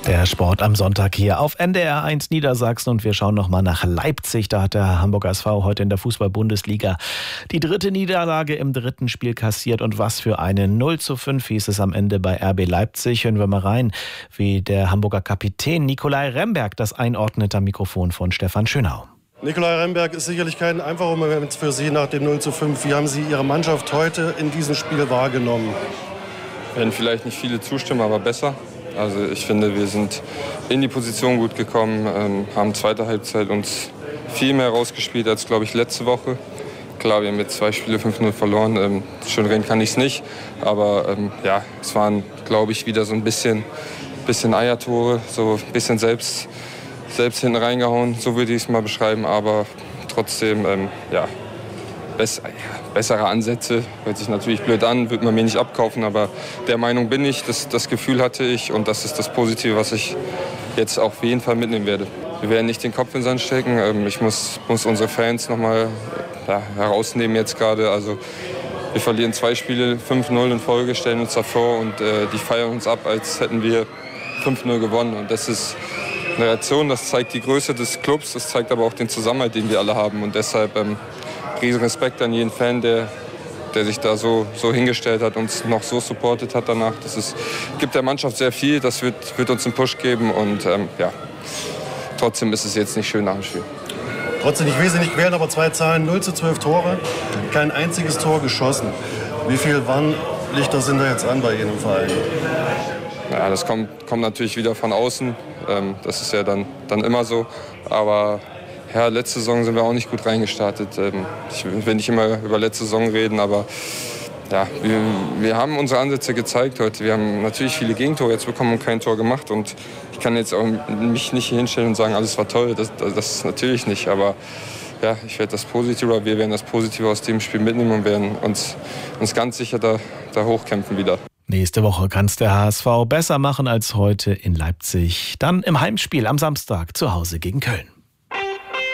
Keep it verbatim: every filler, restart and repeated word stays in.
Der Sport am Sonntag hier auf N D R eins Niedersachsen und wir schauen nochmal nach Leipzig. Da hat der Hamburger S V heute in der Fußball-Bundesliga die dritte Niederlage im dritten Spiel kassiert. Und was für eine null zu fünf hieß es am Ende bei R B Leipzig. Hören wir mal rein, wie der Hamburger Kapitän Nicolai Remberg das einordnet am Mikrofon von Stefan Schönau. Nicolai Remberg ist sicherlich kein einfacher Moment für Sie nach dem null zu fünf. Wie haben Sie Ihre Mannschaft heute in diesem Spiel wahrgenommen? Werden vielleicht nicht viele zustimmen, aber besser. Also ich finde, wir sind in die Position gut gekommen, ähm, haben zweite Halbzeit uns viel mehr rausgespielt als, glaube ich, letzte Woche. Klar, wir haben jetzt zwei Spiele fünf null verloren. Ähm, schön reden kann ich es nicht. Aber ähm, ja, es waren, glaube ich, wieder so ein bisschen, bisschen Eiertore, so ein bisschen selbst, selbst hinten reingehauen, so würde ich es mal beschreiben. Aber trotzdem, ähm, ja, bess- bessere Ansätze. Hört sich natürlich blöd an, wird man mir nicht abkaufen. Aber der Meinung bin ich, das, das Gefühl hatte ich. Und das ist das Positive, was ich jetzt auf jeden Fall mitnehmen werde. Wir werden nicht den Kopf in den Sand stecken. Ähm, ich muss, muss unsere Fans noch mal ja, herausnehmen jetzt gerade. Also wir verlieren zwei Spiele fünf null in Folge, stellen uns davor und äh, die feiern uns ab, als hätten wir fünf null gewonnen. Und das ist eine Reaktion, das zeigt die Größe des Clubs, das zeigt aber auch den Zusammenhalt, den wir alle haben. Und deshalb ähm, riesen Respekt an jeden Fan, der, der sich da so, so hingestellt hat, uns noch so supportet hat danach. Das ist, gibt der Mannschaft sehr viel, das wird, wird uns einen Push geben. Und ähm, ja, trotzdem ist es jetzt nicht schön nach dem Spiel. Trotzdem, ich will Sie nicht quälen, aber zwei Zahlen, null zu zwölf Tore, kein einziges Tor geschossen. Wie viele Warnlichter sind da jetzt an bei Ihnen im Verein? Ja, das kommt, kommt natürlich wieder von außen. Ähm, das ist ja dann, dann immer so. Aber ja, letzte Saison sind wir auch nicht gut reingestartet. Ähm, ich will nicht immer über letzte Saison reden, aber ja, wir, wir haben unsere Ansätze gezeigt heute. Wir haben natürlich viele Gegentore jetzt bekommen und kein Tor gemacht. Und ich kann jetzt auch mich nicht hier hinstellen und sagen, alles war toll. Das, das, das ist natürlich nicht. Aber ja, ich werde das Positive, oder wir werden das Positive aus dem Spiel mitnehmen und werden uns, uns ganz sicher da, da hochkämpfen wieder. Nächste Woche kann es der H S V besser machen als heute in Leipzig. Dann im Heimspiel am Samstag zu Hause gegen Köln.